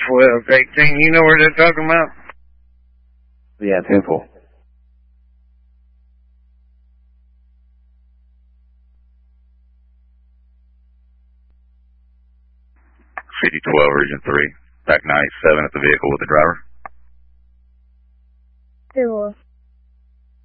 1218, you know where they're talking about? Yeah, 10-4. City 12, Region 3. Back 97 at the vehicle with the driver. 10-4.